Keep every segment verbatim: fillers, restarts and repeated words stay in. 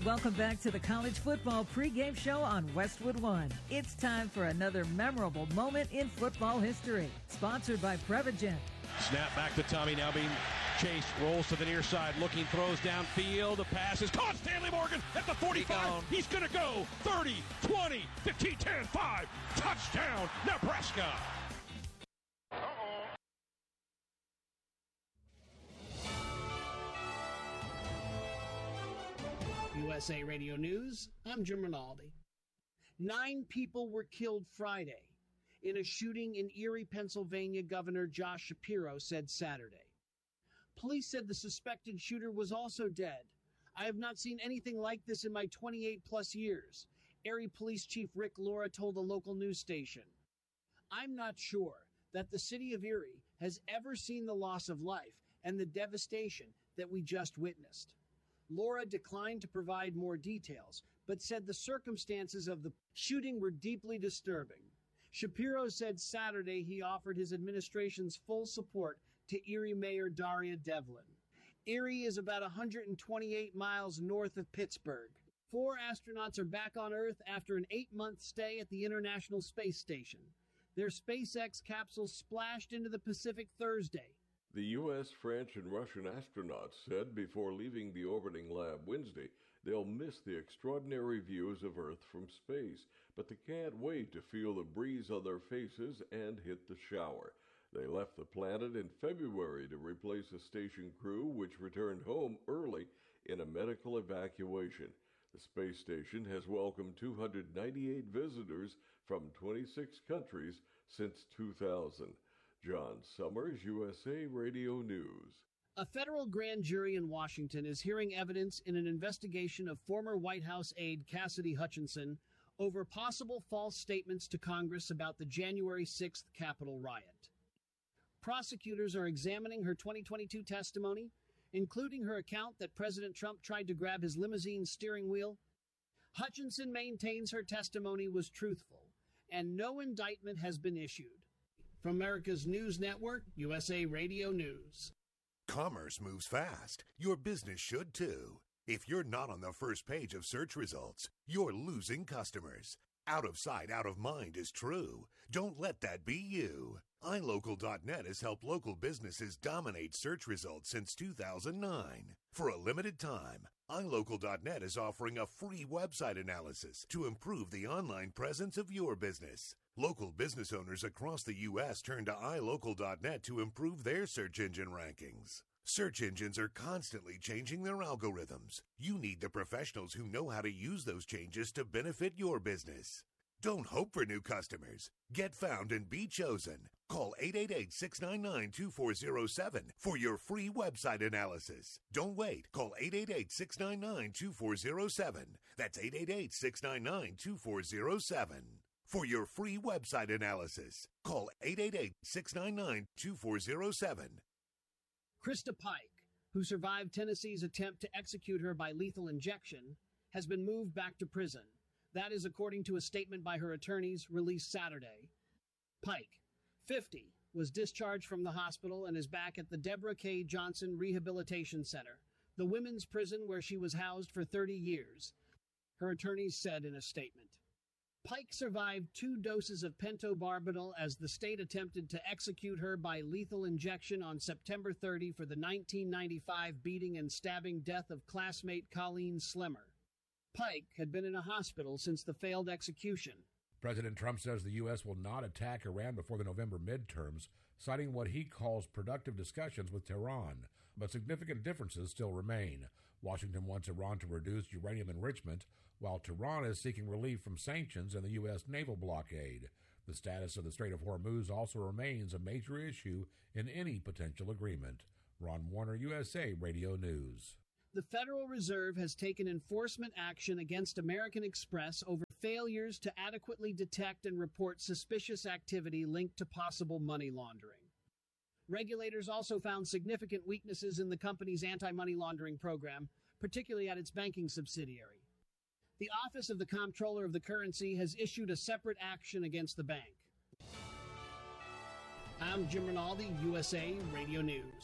Welcome back to the College Football Pregame Show on Westwood One. It's time for another memorable moment in football history. Sponsored by Prevagen. Snap back to Tommy, now being chased, rolls to the near side, looking, throws downfield. The pass is caught. Stanley Morgan at the forty-five. He's going to go thirty, twenty, fifteen, ten, five. Touchdown, Nebraska. U S A Radio News, I'm Jim Rinaldi. Nine people were killed Friday in a shooting in Erie, Pennsylvania, Governor Josh Shapiro said Saturday. Police said the suspected shooter was also dead. I have not seen anything like this in my twenty-eight plus years, Erie Police Chief Rick Laura told a local news station. I'm not sure that the city of Erie has ever seen the loss of life and the devastation that we just witnessed. Laura declined to provide more details, but said the circumstances of the shooting were deeply disturbing. Shapiro said Saturday he offered his administration's full support to Erie Mayor Daria Devlin. Erie is about one hundred twenty-eight miles north of Pittsburgh. Four astronauts are back on Earth after an eight-month stay at the International Space Station. Their SpaceX capsule splashed into the Pacific Thursday. The U S, French, and Russian astronauts said before leaving the orbiting lab Wednesday they'll miss the extraordinary views of Earth from space, but they can't wait to feel the breeze on their faces and hit the shower. They left the planet in February to replace a station crew which returned home early in a medical evacuation. The space station has welcomed two hundred ninety-eight visitors from twenty-six countries since two thousand. John Summers, U S A Radio News. A federal grand jury in Washington is hearing evidence in an investigation of former White House aide Cassidy Hutchinson over possible false statements to Congress about the January sixth Capitol riot. Prosecutors are examining her twenty twenty-two testimony, including her account that President Trump tried to grab his limousine steering wheel. Hutchinson maintains her testimony was truthful, and no indictment has been issued. From America's News Network, U S A Radio News. Commerce moves fast. Your business should too. If you're not on the first page of search results, you're losing customers. Out of sight, out of mind is true. Don't let that be you. i local dot net has helped local businesses dominate search results since two thousand nine. For a limited time, i local dot net is offering a free website analysis to improve the online presence of your business. Local business owners across the U S turn to i local dot net to improve their search engine rankings. Search engines are constantly changing their algorithms. You need the professionals who know how to use those changes to benefit your business. Don't hope for new customers. Get found and be chosen. Call eight eight eight, six nine nine, two four zero seven for your free website analysis. Don't wait. Call eight eight eight, six nine nine, two four zero seven. That's eight eight eight, six nine nine, two four zero seven. For your free website analysis, call eight eight eight, six nine nine, two four zero seven. Krista Pike, who survived Tennessee's attempt to execute her by lethal injection, has been moved back to prison. That is according to a statement by her attorneys released Saturday. Pike, fifty, was discharged from the hospital and is back at the Deborah K. Johnson Rehabilitation Center, the women's prison where she was housed for thirty years, her attorneys said in a statement. Pike survived two doses of pentobarbital as the state attempted to execute her by lethal injection on September thirtieth for the nineteen ninety-five beating and stabbing death of classmate Colleen Slimmer. Pike had been in a hospital since the failed execution. President Trump says the U S will not attack Iran before the November midterms, citing what he calls productive discussions with Tehran. But significant differences still remain. Washington wants Iran to reduce uranium enrichment, while Tehran is seeking relief from sanctions and the U S naval blockade. The status of the Strait of Hormuz also remains a major issue in any potential agreement. Ron Warner, U S A Radio News. The Federal Reserve has taken enforcement action against American Express over failures to adequately detect and report suspicious activity linked to possible money laundering. Regulators also found significant weaknesses in the company's anti-money laundering program, particularly at its banking subsidiary. The Office of the Comptroller of the Currency has issued a separate action against the bank. I'm Jim Rinaldi, U S A Radio News.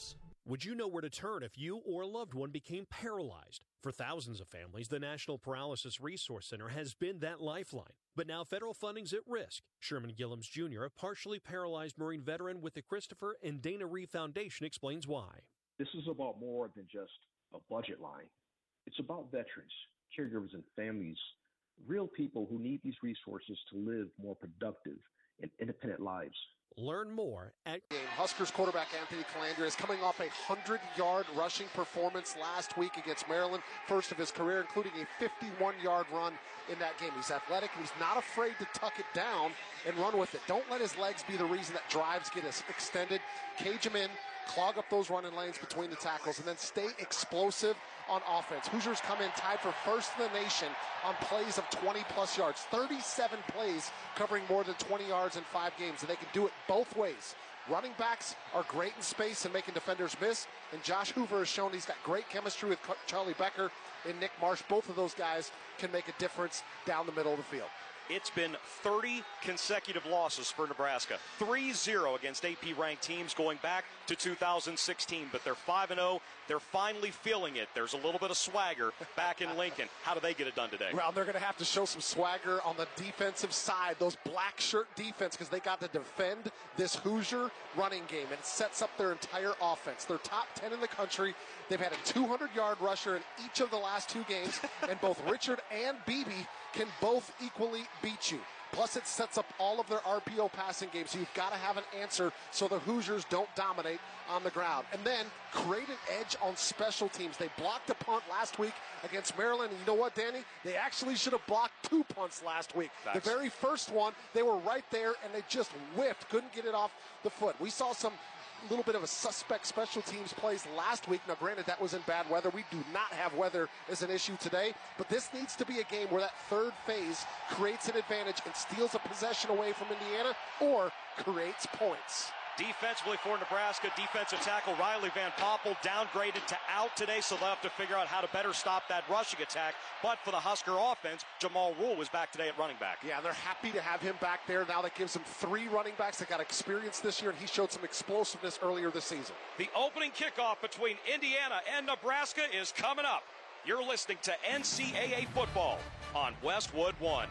Would you know where to turn if you or a loved one became paralyzed? For thousands of families, the National Paralysis Resource Center has been that lifeline. But now federal funding's at risk. Sherman Gillums Junior, a partially paralyzed Marine veteran with the Christopher and Dana Reeve Foundation, explains why. This is about more than just a budget line. It's about veterans, caregivers, and families, real people who need these resources to live more productive and independent lives. Learn more at Huskers quarterback Anthony Calandria is coming off a hundred-yard rushing performance last week against Maryland, first of his career, including a fifty-one-yard run in that game. He's athletic, and he's not afraid to tuck it down and run with it. Don't let his legs be the reason that drives get extended. Cage him in, clog up those running lanes between the tackles, and then stay explosive on offense. Hoosiers come in tied for first in the nation on plays of twenty-plus yards. thirty-seven plays covering more than twenty yards in five games, and they can do it both ways. Running backs are great in space and making defenders miss, and Josh Hoover has shown he's got great chemistry with Charlie Becker and Nick Marsh. Both of those guys can make a difference down the middle of the field. It's been thirty consecutive losses for Nebraska. three zero against A P-ranked teams going back to two thousand sixteen. But they're five and oh. They're finally feeling it. There's a little bit of swagger back in Lincoln. How do they get it done today? Well, they're going to have to show some swagger on the defensive side, those black shirt defense, because they got to defend this Hoosier running game, and it sets up their entire offense. They're top ten in the country. They've had a two hundred-yard rusher in each of the last two games, and both Richard and Beebe can both equally beat you. Plus, it sets up all of their R P O passing games, so you've got to have an answer so the Hoosiers don't dominate on the ground. And then create an edge on special teams. They blocked a punt last week against Maryland, and you know what, Danny? They actually should have blocked two punts last week. That's... The very first one, they were right there, and they just whiffed, couldn't get it off the foot. We saw some little bit of a suspect special teams plays last week. Now, granted, that was in bad weather. We do not have weather as an issue today, but this needs to be a game where that third phase creates an advantage and steals a possession away from Indiana or creates points. Defensively for Nebraska, defensive tackle Riley Van Poppel downgraded to out today, so they'll have to figure out how to better stop that rushing attack. But for the Husker offense, Jamal Rule was back today at running back. Yeah, they're happy to have him back there. Now that gives them three running backs that got experience this year, and he showed some explosiveness earlier this season. The opening kickoff between Indiana and Nebraska is coming up. You're listening to N C double A football on Westwood One.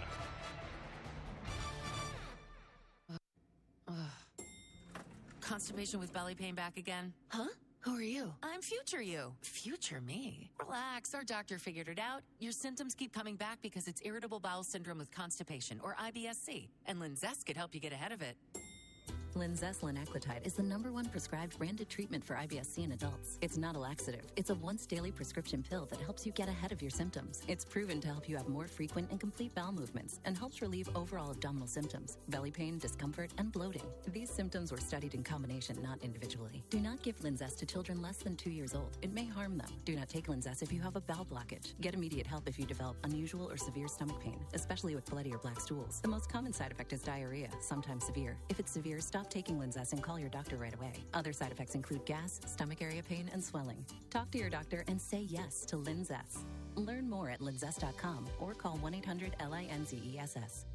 Constipation with belly pain back again? Huh? Who are you? I'm future you. Future me? Relax, our doctor figured it out. Your symptoms keep coming back because it's irritable bowel syndrome with constipation, or I B S C, and Linzess could help you get ahead of it. Linzess linaclotide is the number one prescribed branded treatment for I B S C in adults. It's not a laxative. It's a once-daily prescription pill that helps you get ahead of your symptoms. It's proven to help you have more frequent and complete bowel movements and helps relieve overall abdominal symptoms, belly pain, discomfort, and bloating. These symptoms were studied in combination, not individually. Do not give Linzess to children less than two years old. It may harm them. Do not take Linzess if you have a bowel blockage. Get immediate help if you develop unusual or severe stomach pain, especially with bloody or black stools. The most common side effect is diarrhea, sometimes severe. If it's severe, stop taking Linzess and call your doctor right away. Other side effects include gas, stomach area pain, and swelling. Talk to your doctor and say yes to Linzess. Learn more at linzess dot com or call one eight hundred L I N Z E S S.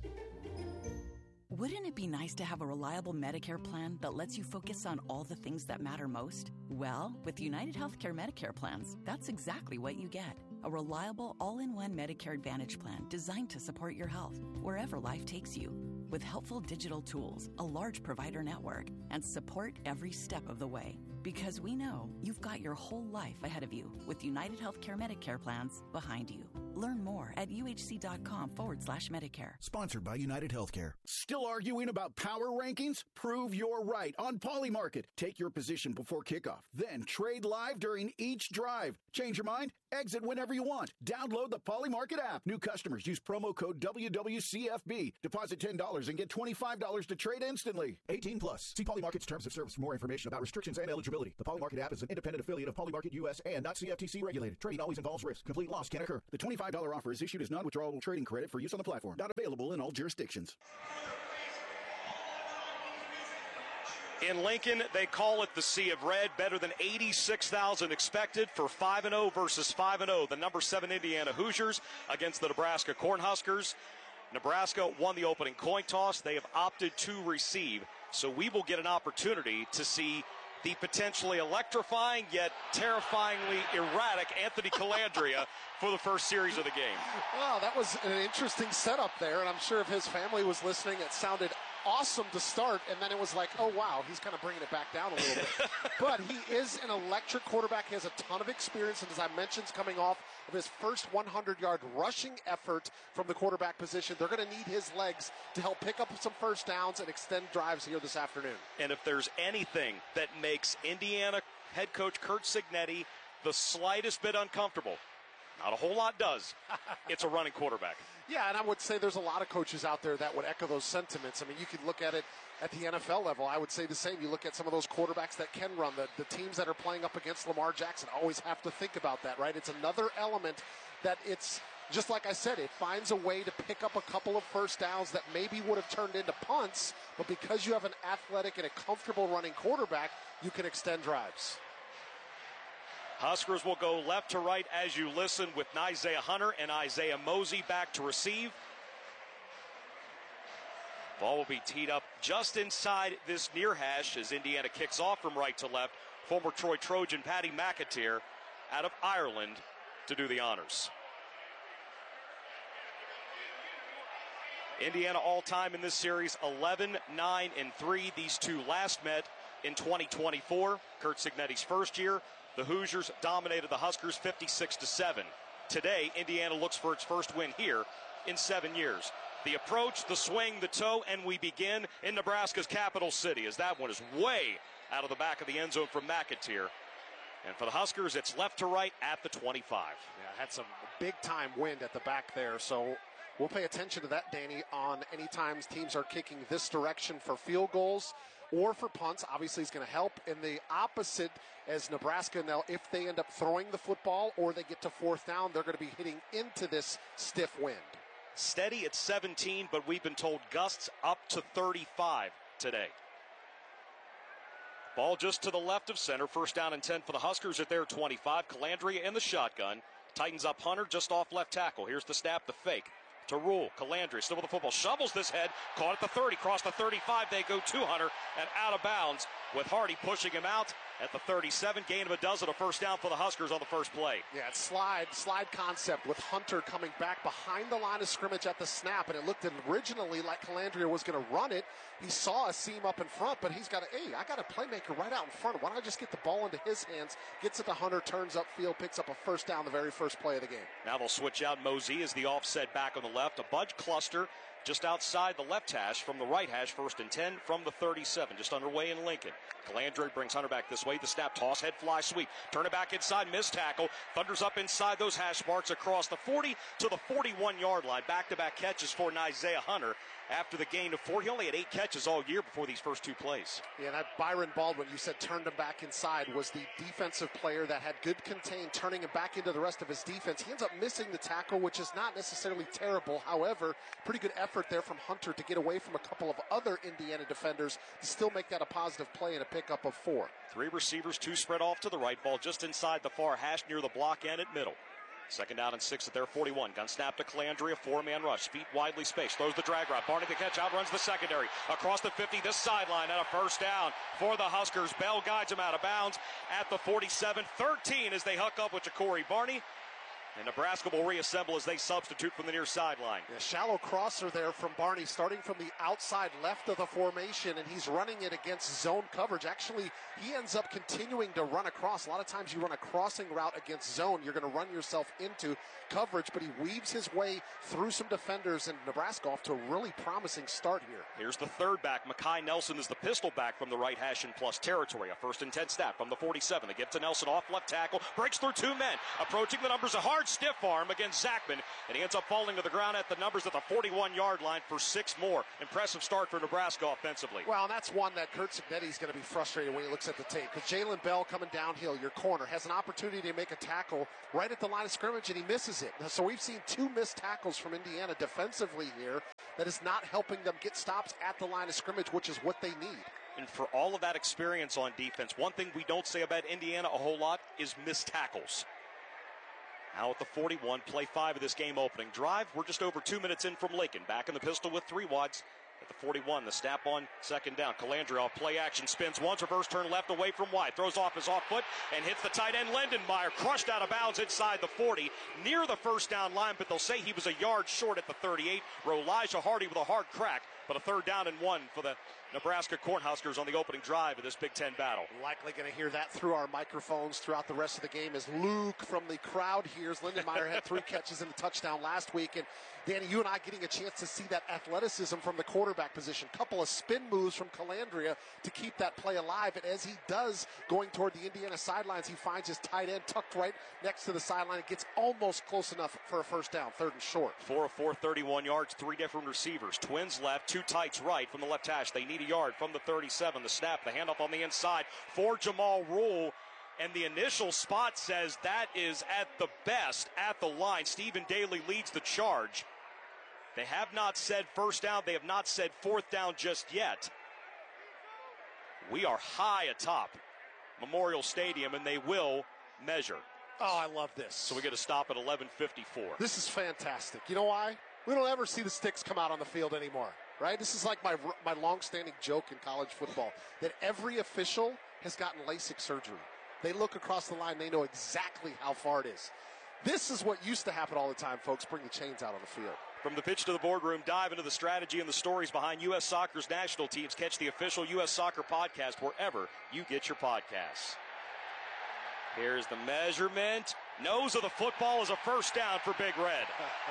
Wouldn't it be nice to have a reliable Medicare plan that lets you focus on all the things that matter most? Well, with United Healthcare Medicare plans, that's exactly what you get. A reliable, all-in-one Medicare Advantage plan designed to support your health wherever life takes you. With helpful digital tools, a large provider network, and support every step of the way. Because we know you've got your whole life ahead of you with United Healthcare Medicare plans behind you. Learn more at uhc.com forward slash Medicare. Sponsored by United Healthcare. Still arguing about power rankings? Prove you're right on Polymarket. Take your position before kickoff. Then trade live during each drive. Change your mind? Exit whenever you want. Download the Polymarket app. New customers use promo code W W C F B. Deposit ten dollars and get twenty-five dollars to trade instantly. eighteen plus. See Polymarket's terms of service for more information about restrictions and eligibility. The Polymarket app is an independent affiliate of Polymarket U S and not C F T C regulated. Trading always involves risk. Complete loss can occur. The twenty-five dollars offer is issued as non-withdrawable trading credit for use on the platform. Not available in all jurisdictions. In Lincoln, they call it the Sea of Red. Better than eighty-six thousand expected for five and oh versus five and oh. The number seven Indiana Hoosiers against the Nebraska Cornhuskers. Nebraska won the opening coin toss. They have opted to receive. So we will get an opportunity to see the potentially electrifying yet terrifyingly erratic Anthony Calandria for the first series of the game. Wow, that was an interesting setup there, and I'm sure if his family was listening, it sounded awesome to start, and then it was like, oh, wow, he's kind of bringing it back down a little bit. But he is an electric quarterback. He has a ton of experience, and as I mentioned, coming off of his first hundred-yard rushing effort from the quarterback position. They're going to need his legs to help pick up some first downs and extend drives here this afternoon. And if there's anything that makes Indiana head coach Curt Cignetti the slightest bit uncomfortable, not a whole lot does, it's a running quarterback. Yeah, and I would say there's a lot of coaches out there that would echo those sentiments. I mean, you could look at it at the N F L level. I would say the same. You look at some of those quarterbacks that can run. The, the teams that are playing up against Lamar Jackson always have to think about that, right? It's another element that it's, just like I said, it finds a way to pick up a couple of first downs that maybe would have turned into punts, but because you have an athletic and a comfortable running quarterback, you can extend drives. Huskers will go left to right as you listen with Isaiah Hunter and Isaiah Mosey back to receive. Ball will be teed up just inside this near hash as Indiana kicks off from right to left. Former Troy Trojan Paddy McAteer out of Ireland to do the honors. Indiana all-time in this series, eleven, nine, and three. These two last met in twenty twenty-four, Curt Cignetti's first year. The Hoosiers dominated the Huskers fifty-six to seven. Today, Indiana looks for its first win here in seven years. The approach, the swing, the toe, and we begin in Nebraska's capital city as that one is way out of the back of the end zone from McAteer. And for the Huskers, it's left to right at the twenty-five. Yeah, had some big-time wind at the back there, so we'll pay attention to that, Danny, on any times teams are kicking this direction for field goals or for punts. Obviously, it's going to help. In the opposite, as Nebraska now, if they end up throwing the football or they get to fourth down, they're going to be hitting into this stiff wind. Steady at seventeen, but we've been told gusts up to thirty-five today. Ball just to the left of center. First down and ten for the Huskers at their twenty-five. Calandria in the shotgun. Tightens up Hunter just off left tackle. Here's the snap, the fake. To Rule. Calandria still with the football. Shovels this head. Caught at the thirty. Crossed the thirty-five. They go to Hunter and out of bounds with Hardy pushing him out at the thirty-seven. Gain of a dozen. A first down for the Huskers on the first play. Yeah, it's slide, slide concept with Hunter coming back behind the line of scrimmage at the snap. And it looked originally like Calandria was going to run it. He saw a seam up in front, but he's got a, hey, I got a playmaker right out in front. Why don't I just get the ball into his hands? Gets it to Hunter, turns upfield, picks up a first down the very first play of the game. Now they'll switch out Mosey as the offset back on the left. A budge cluster just outside the left hash from the right hash. First and ten from the thirty-seven. Just underway in Lincoln. Calandria brings Hunter back this way. The snap, toss, head fly, sweep. Turn it back inside, missed tackle. Thunders up inside those hash marks across the forty to the forty-one-yard line. Back-to-back catches for Isaiah Hunter after the gain of four. He only had eight catches all year before these first two plays. Yeah, that Byron Baldwin, you said turned him back inside, was the defensive player that had good contain, turning him back into the rest of his defense. He ends up missing the tackle, which is not necessarily terrible. However, pretty good effort there from Hunter to get away from a couple of other Indiana defenders to still make that a positive play and a pickup of four. Three receivers, two spread off to the right. Ball just inside the far hash near the block end at middle. Second down and six at their forty-one. Gun snap to Calandria. Four-man rush. Feet widely spaced. Throws the drag route. Barney the catch. Outruns the secondary. Across the fifty. This sideline and a first down for the Huskers. Bell guides him out of bounds at the forty-seven. thirteen as they hook up with Ja'Cory Barney. And Nebraska will reassemble as they substitute from the near sideline. Yeah, shallow crosser there from Barney, starting from the outside left of the formation, and he's running it against zone coverage. Actually, he ends up continuing to run across. A lot of times you run a crossing route against zone, you're going to run yourself into coverage, but he weaves his way through some defenders, and Nebraska off to a really promising start here. Here's the third back. Makai Nelson is the pistol back from the right hash in plus territory. A first and ten snap from the forty-seven. They get to Nelson off left tackle. Breaks through two men. Approaching the numbers, a hard stiff arm against Zachman, and he ends up falling to the ground at the numbers at the forty-one-yard line for six more. Impressive start for Nebraska offensively. Well, and that's one that Curt Cignetti is going to be frustrated when he looks at the tape, because Jalen Bell coming downhill, your corner, has an opportunity to make a tackle right at the line of scrimmage, and he misses it. So we've seen two missed tackles from Indiana defensively here that is not helping them get stops at the line of scrimmage, which is what they need. And for all of that experience on defense, one thing we don't say about Indiana a whole lot is missed tackles. Now at the forty-one, play five of this game opening drive. We're just over two minutes in from Lincoln. Back in the pistol with three wads. At the forty-one, the snap on second down. Calandria off play action, spins once, reverse turn left away from wide. Throws off his off foot and hits the tight end Lindenmeyer. Crushed out of bounds inside the forty, near the first down line, but they'll say he was a yard short at the thirty-eight. Elijah Hardy with a hard crack, but a third down and one for the Nebraska Cornhuskers on the opening drive of this Big Ten battle. Likely going to hear that through our microphones throughout the rest of the game as Luke from the crowd hears. Lindenmeyer had three catches and a touchdown last week. And Danny, you and I getting a chance to see that athleticism from the quarterback position. Couple of spin moves from Calandria to keep that play alive. And as he does, going toward the Indiana sidelines, he finds his tight end tucked right next to the sideline. It gets almost close enough for a first down, third and short. Four of four, thirty-one yards, three different receivers. Twins left, two tights right from the left hash. They need a yard from the thirty-seven. The snap, the handoff on the inside for Jamal Rule. And the initial spot says that is at the best at the line. Stephen Daly leads the charge. They have not said first down. They have not said fourth down just yet. We are high atop Memorial Stadium, and they will measure. Oh, I love this. So we get a stop at eleven fifty-four. This is fantastic. You know why? We don't ever see the sticks come out on the field anymore, right? This is like my my long-standing joke in college football, that every official has gotten LASIK surgery. They look across the line. They know exactly how far it is. This is what used to happen all the time, folks. Bring the chains out on the field. From the pitch to the boardroom, dive into the strategy and the stories behind U S Soccer's national teams. Catch the official U S Soccer podcast wherever you get your podcasts. Here's the measurement. Nose of the football is a first down for Big Red.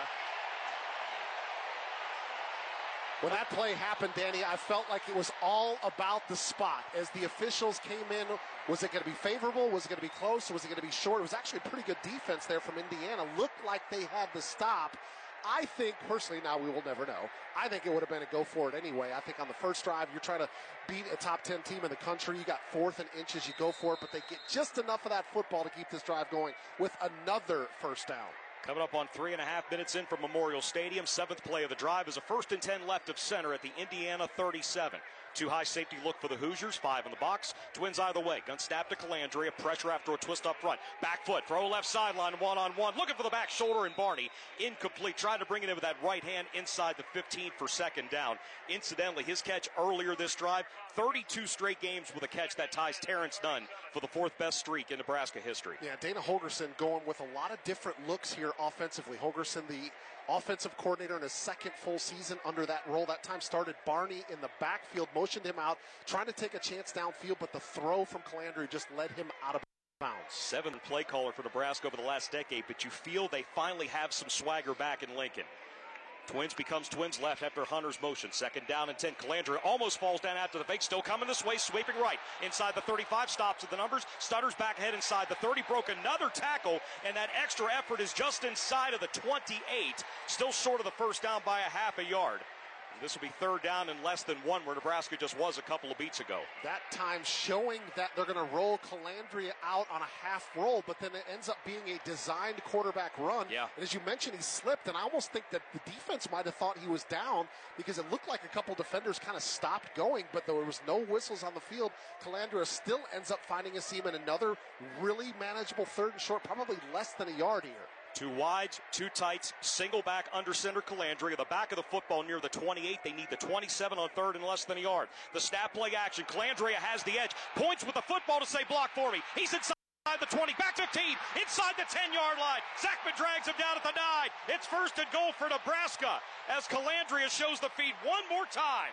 When that play happened, Danny, I felt like it was all about the spot. As the officials came in, was it going to be favorable? Was it going to be close? Or was it going to be short? It was actually a pretty good defense there from Indiana. Looked like they had the stop. I think, personally, now we will never know, I think it would have been a go for it anyway. I think on the first drive, you're trying to beat a top ten team in the country. You got fourth and inches, you go for it, but they get just enough of that football to keep this drive going with another first down. Coming up on three and a half minutes in from Memorial Stadium. Seventh play of the drive is a first and ten left of center at the Indiana thirty-seven. Two high safety look for the Hoosiers. Five in the box. Twins either way. Gun snap to Calandria. Pressure after a twist up front. Back foot. Throw left sideline. One on one. Looking for the back shoulder and Barney. Incomplete. Tried to bring it in with that right hand inside the fifteen for second down. Incidentally, his catch earlier this drive. thirty-two straight games with a catch that ties Terrence Nunn for the fourth best streak in Nebraska history. Yeah, Dana Holgorsen going with a lot of different looks here offensively. Holgorsen, the offensive coordinator in his second full season under that role. That time started Barney in the backfield, motioned him out, trying to take a chance downfield, but the throw from Calandria just led him out of bounds. Seventh play caller for Nebraska over the last decade, but you feel they finally have some swagger back in Lincoln. Twins becomes Twins left after Hunter's motion. Second down and ten. Calandria almost falls down after the fake. Still coming this way, sweeping right. Inside the thirty-five, stops at the numbers. Stutters back ahead inside the thirty. Broke another tackle, and that extra effort is just inside of the twenty-eight. Still short of the first down by a half a yard. This will be third down and less than one, where Nebraska just was a couple of beats ago. That time showing that they're going to roll Calandria out on a half roll, but then it ends up being a designed quarterback run. Yeah. And as you mentioned, he slipped, and I almost think that the defense might have thought he was down because it looked like a couple defenders kind of stopped going, but there was no whistles on the field. Calandria still ends up finding a seam in another really manageable third and short, probably less than a yard here. Two wides, two tights, single back under center Calandria. The back of the football near the twenty-eight. They need the twenty-seven on third and less than a yard. The snap play action. Calandria has the edge. Points with the football to say block for me. He's inside the twenty, back fifteen, inside the ten-yard line. Zachman drags him down at the nine. It's first and goal for Nebraska as Calandria shows the feed one more time.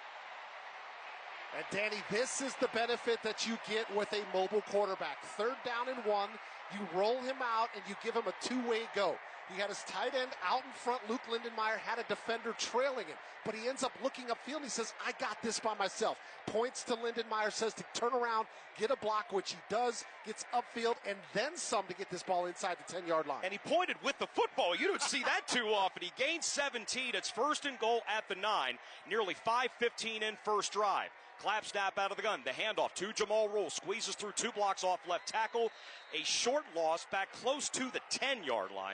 And Danny, this is the benefit that you get with a mobile quarterback. Third down and one. You roll him out and you give him a two-way go. He had his tight end out in front. Luke Lindenmeyer had a defender trailing him, but he ends up looking upfield and he says, I got this by myself. Points to Lindenmeyer, says to turn around, get a block, which he does, gets upfield, and then some to get this ball inside the ten-yard line. And he pointed with the football. You don't see that too often. He gains seventeen. It's first and goal at the nine. Nearly five fifteen in first drive. Clap snap out of the gun. The handoff to Jamal Rule. Squeezes through two blocks off left tackle. A short loss back close to the ten-yard line.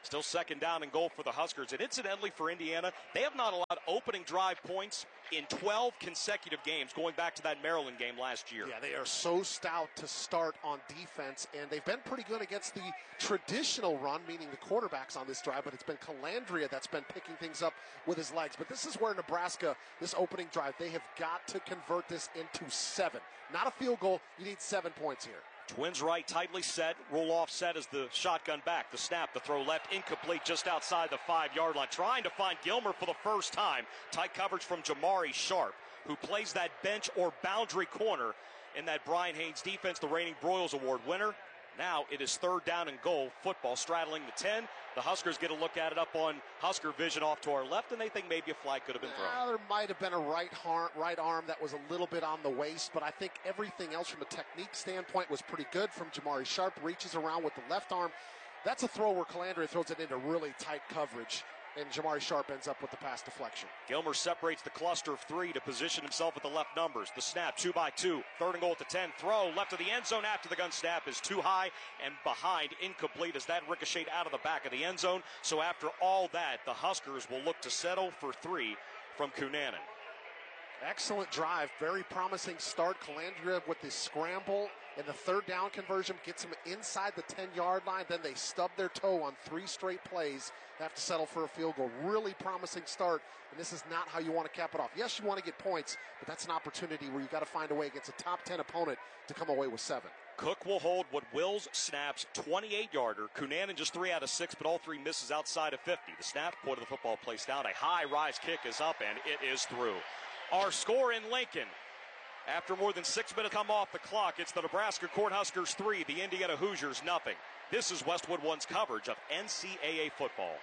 Still second down and goal for the Huskers. And incidentally for Indiana, they have not allowed opening drive points in twelve consecutive games, going back to that Maryland game last year. Yeah, they are so stout to start on defense, and they've been pretty good against the traditional run, meaning the quarterbacks on this drive, but it's been Calandria that's been picking things up with his legs. But this is where Nebraska, this opening drive, they have got to convert this into seven. Not a field goal. You need seven points here. Twins right, tightly set. Roll off set as the shotgun back. The snap, the throw left, incomplete just outside the five-yard line. Trying to find Gilmer for the first time. Tight coverage from Jamari Sharp, who plays that bench or boundary corner in that Brian Haynes defense, the reigning Broyles Award winner. Now it is third down and goal. Football straddling the ten. The Huskers get a look at it up on Husker vision off to our left, and they think maybe a flag could have been thrown. Uh, there might have been a right arm, right arm that was a little bit on the waist, but I think everything else from a technique standpoint was pretty good from Jamari Sharp. Reaches around with the left arm. That's a throw where Calandria throws it into really tight coverage, and Jamari Sharp ends up with the pass deflection. Gilmer separates the cluster of three to position himself at the left numbers. The snap, two by two. Third and goal at the ten. Throw left of the end zone after the gun snap is too high and behind, incomplete as that ricocheted out of the back of the end zone. So after all that, the Huskers will look to settle for three from Cunanan. Excellent drive. Very promising start. Calandria with the scramble and the third down conversion gets them inside the ten-yard line. Then they stub their toe on three straight plays. They have to settle for a field goal. Really promising start, and this is not how you want to cap it off. Yes, you want to get points, but that's an opportunity where you got to find a way against a top ten opponent to come away with seven. Cook will hold what Wills snaps, twenty-eight-yarder. Cunanan just three out of six, but all three misses outside of fifty. The snap, point of the football placed down. A high-rise kick is up, and it is through. Our score in Lincoln, after more than six minutes come off the clock, it's the Nebraska Cornhuskers three, the Indiana Hoosiers nothing. This is Westwood One's coverage of N C double A football.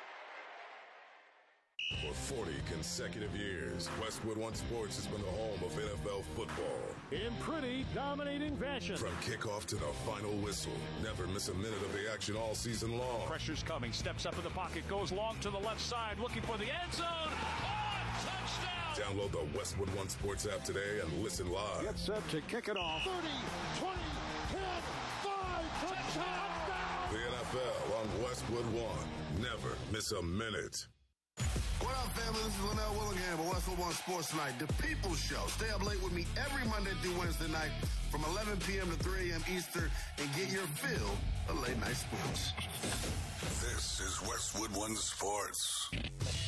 For forty consecutive years, Westwood One Sports has been the home of N F L football. In pretty dominating fashion. From kickoff to the final whistle, never miss a minute of the action all season long. Pressure's coming, steps up in the pocket, goes long to the left side, looking for the end zone. Oh, touchdown! Download the Westwood One Sports app today and listen live. Get set to kick it off. thirty, twenty, ten, five, touchdown! The N F L on Westwood One. Never miss a minute. What up, family? This is Linnell Willingham of Westwood One Sports Tonight, the People's Show. Stay up late with me every Monday through Wednesday night from eleven p.m. to three a.m. Eastern and get your fill of late night sports. This is Westwood One Sports.